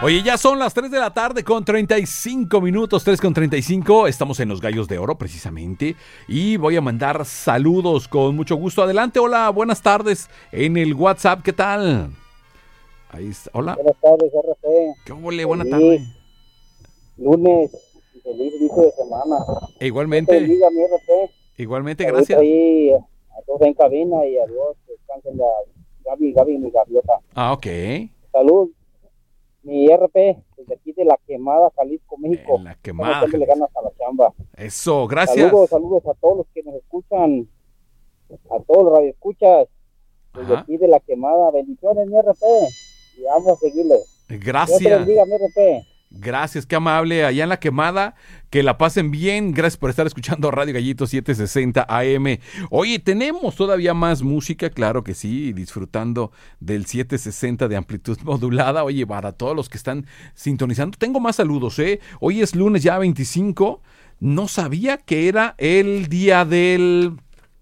Oye, ya son las 3 de la tarde con 35 minutos, 3 con 35. Estamos en los Gallos de Oro, precisamente. Y voy a mandar saludos con mucho gusto. Adelante, hola, buenas tardes en el WhatsApp. ¿Qué tal? Ahí está, hola. Buenas tardes, RP. ¿Qué ole? Buena tarde. Lunes, feliz inicio de semana. Igualmente. Bendiga mi RP. Igualmente, Saludos gracias. ahí a todos en cabina y adiós. Descansen la Gaby, mi gaviota. Ah, ok. Salud, mi RP, desde aquí de La Quemada, Jalisco, México. En La Quemada. Le ganas a la chamba. Eso, gracias. Saludos a todos los que nos escuchan, a todos los radioescuchas, desde Ajá. aquí de La Quemada. Bendiciones, mi RP. Y vamos a seguirle. Dios te Gracias. bendiga, mi RP. Gracias, qué amable. Allá en La Quemada, que la pasen bien. Gracias por estar escuchando Radio Gallito 760 AM. Oye, tenemos todavía más música, claro que sí, disfrutando del 760 de amplitud modulada. Oye, para todos los que están sintonizando, tengo más saludos, ¿eh? Hoy es lunes ya 25. No sabía que era el día del...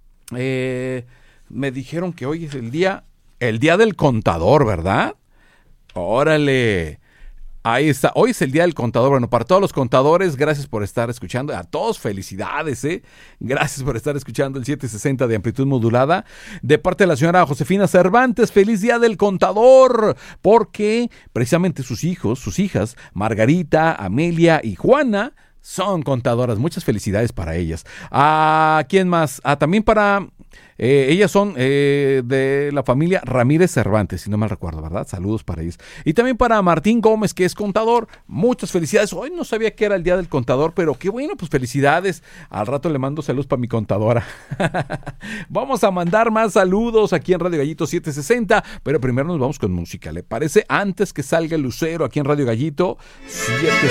me dijeron que hoy es el día del contador, ¿verdad? Órale. Ahí está, hoy es el día del contador. Bueno, para todos los contadores, gracias por estar escuchando. A todos, felicidades, Gracias por estar escuchando el 760 de amplitud modulada. De parte de la señora Josefina Cervantes, feliz día del contador. Porque precisamente sus hijas, Margarita, Amelia y Juana, son contadoras. Muchas felicidades para ellas. ¿A quién más? También para... ellas son de la familia Ramírez Cervantes, si no mal recuerdo, ¿verdad? Saludos para ellos. Y también para Martín Gómez, que es contador. Muchas felicidades. Hoy no sabía que era el día del contador, pero qué bueno, pues felicidades. Al rato le mando saludos para mi contadora. Vamos a mandar más saludos aquí en Radio Gallito 760, pero primero nos vamos con música, ¿le parece? Antes que salga el lucero aquí en Radio Gallito 760.